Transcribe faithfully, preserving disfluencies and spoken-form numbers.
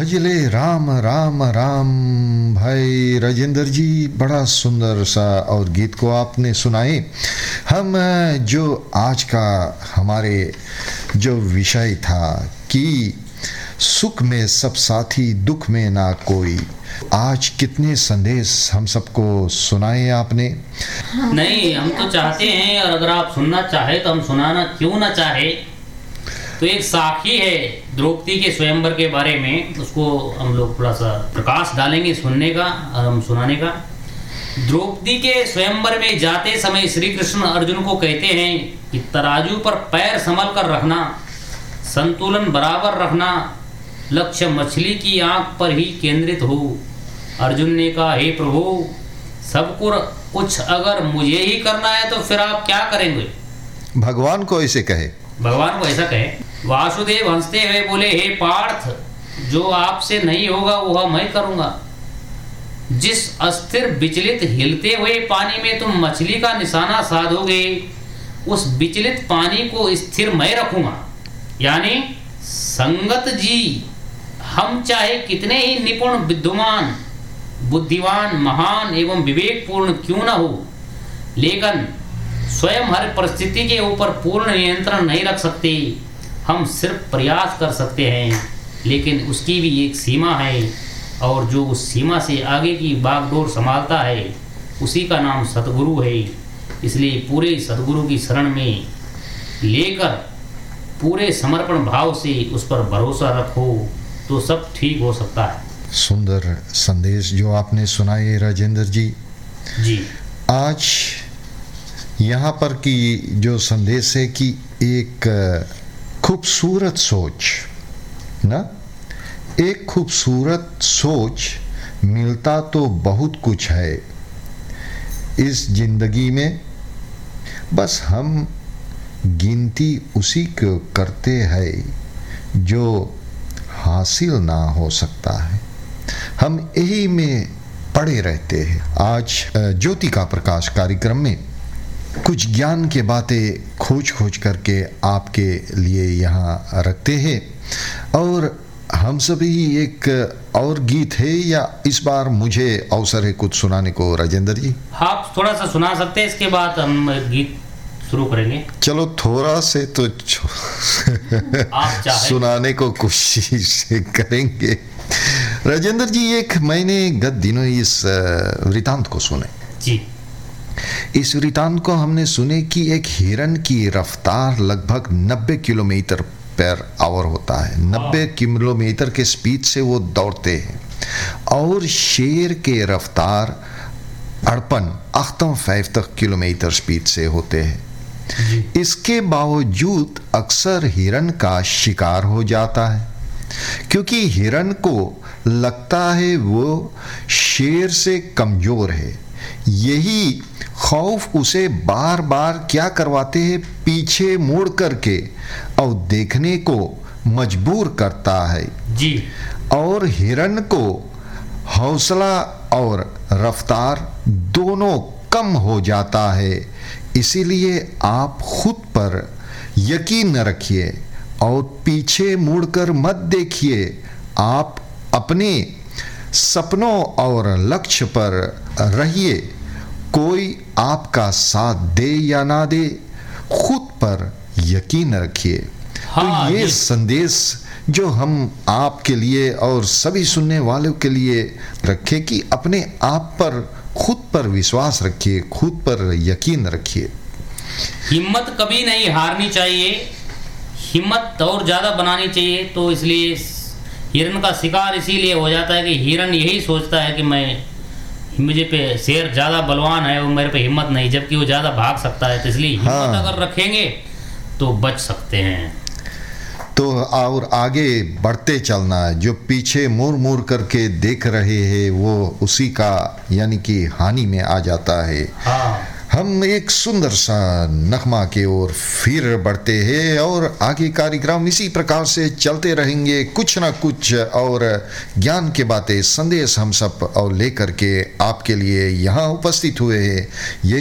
भजले राम राम राम। भाई राजेंद्र जी, बड़ा सुंदर सा और गीत को आपने सुनाए। हम जो आज का हमारे जो विषय था कि सुख में सब साथी दुख में ना कोई, आज कितने संदेश हम सबको सुनाए आपने। नहीं, हम तो चाहते हैं और अगर आप सुनना चाहे तो हम सुनाना क्यों ना चाहे। तो एक साखी है द्रौपदी के स्वयंवर के बारे में, उसको हम लोग थोड़ा सा प्रकाश डालेंगे सुनने का और हम सुनाने का। द्रौपदी के स्वयंवर में जाते समय श्री कृष्ण अर्जुन को कहते हैं कि तराजू पर पैर संभल कर रखना, संतुलन बराबर रखना, लक्ष्य मछली की आंख पर ही केंद्रित हो। अर्जुन ने कहा, हे प्रभु, सबको कुछ अगर मुझे ही करना है तो फिर आप क्या करेंगे। भगवान को ऐसे कहे, भगवान को ऐसा कहे। वासुदेव हंसते हुए बोले, हे पार्थ, जो आपसे नहीं होगा वह मैं करूंगा। जिस अस्थिर विचलित हिलते हुए पानी में तुम मछली का निशाना साधोगे, उस विचलित पानी को स्थिर मैं रखूंगा। यानी संगत जी, हम चाहे कितने ही निपुण, विद्वान, बुद्धिमान, महान एवं विवेकपूर्ण क्यों न हो, लेकिन स्वयं हर परिस्थिति के ऊपर पूर्ण नियंत्रण नहीं रख सकते। हम सिर्फ प्रयास कर सकते हैं, लेकिन उसकी भी एक सीमा है, और जो उस सीमा से आगे की बागडोर संभालता है उसी का नाम सतगुरु है। इसलिए पूरे सतगुरु की शरण में लेकर पूरे समर्पण भाव से उस पर भरोसा रखो तो सब ठीक हो सकता है। सुंदर संदेश जो आपने सुनाए राजेंद्र जी। जी, आज यहाँ पर की जो संदेश है कि एक खूबसूरत सोच ना, एक खूबसूरत सोच मिलता तो बहुत कुछ है इस जिंदगी में, बस हम गिनती उसी को करते हैं जो हासिल ना हो सकता है। हम यही में पड़े रहते हैं। आज ज्योति का प्रकाश कार्यक्रम में कुछ ज्ञान के बातें खोज खोज करके आपके लिए यहाँ रखते हैं, और हम सभी एक और गीत है, या इस बार मुझे अवसर है कुछ सुनाने को राजेंद्र जी? आप थोड़ा सा सुना सकते हैं, इसके बाद हम गीत शुरू करेंगे। चलो थोड़ा से तो आप चाहे सुनाने को कोशिश करेंगे। राजेंद्र जी, एक मैंने गत दिनों इस वृतांत को सुने जी। इस वृतांत को हमने सुने कि एक हिरन की रफ्तार लगभग नब्बे किलोमीटर पर आवर होता है। नब्बे किलोमीटर के स्पीड से वो दौड़ते हैं, और शेर के रफ्तार अड़पन अड़सठ किलोमीटर स्पीड से होते हैं। इसके बावजूद अक्सर हिरन का शिकार हो जाता है, क्योंकि हिरन को लगता है वो शेर से कमजोर है। यही खौफ उसे बार बार क्या करवाते हैं, पीछे मुड़ करके और देखने को मजबूर करता है जी। और हिरन को हौसला और रफ्तार दोनों कम हो जाता है। इसीलिए आप खुद पर यकीन रखिए और पीछे मुड़कर मत देखिए। आप अपने सपनों और लक्ष्य पर रहिए। कोई आपका साथ दे या ना दे, खुद पर यकीन रखिए। हाँ, तो ये संदेश जो हम आपके लिए और सभी सुनने वालों के लिए रखें कि अपने आप पर, खुद पर विश्वास रखिए, खुद पर यकीन रखिए। हिम्मत कभी नहीं हारनी चाहिए, हिम्मत और ज़्यादा बनानी चाहिए। तो इसलिए हिरन का शिकार इसीलिए हो जाता है कि हिरन यही सोचता है कि मैं, मुझे पे शेर ज़्यादा बलवान है, वो मेरे पे हिम्मत नहीं, जबकि वो ज़्यादा भाग सकता है। तो इसलिए हिम्मत हाँ। अगर रखेंगे तो बच सकते हैं। तो और आगे बढ़ते चलना। जो पीछे मुड़ मुड़ करके देख रहे हैं वो उसी का यानी कि हानि में आ जाता है। हाँ। हम एक सुंदर सा नगमा की ओर फिर बढ़ते हैं, और आगे कार्यक्रम इसी प्रकार से चलते रहेंगे। कुछ ना कुछ और ज्ञान के बातें, संदेश हम सब और लेकर के आपके लिए यहाँ उपस्थित हुए हैं। ये